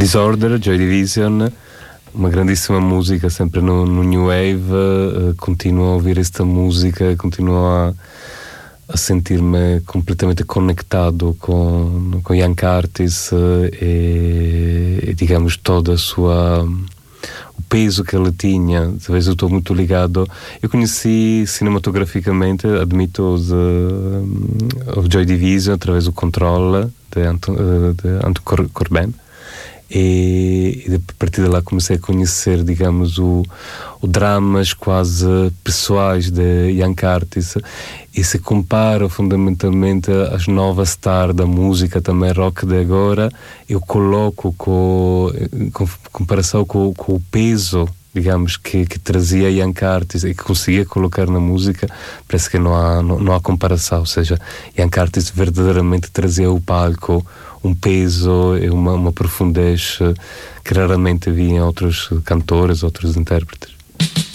Disorder, Joy Division, uma grandissima música, sempre no New Wave. Continuo a ouvir esta música, continuo a sentir-me completamente conectado com Ian Curtis e digamos todo o peso que ele tinha. Talvez eu estou muito ligado. Eu conheci cinematograficamente, admito, o Joy Division através do Control de Anton Corbijn. E a partir de lá comecei a conhecer, digamos, o dramas quase pessoais de Ian Curtis, e se comparo fundamentalmente as novas stars da música também rock de agora, eu coloco com comparação com o peso, digamos, que trazia Ian Curtis e que conseguia colocar na música, parece que não há comparação. Ou seja, Ian Curtis verdadeiramente trazia ao palco um peso e uma profundez que raramente havia em outros cantores, outros intérpretes.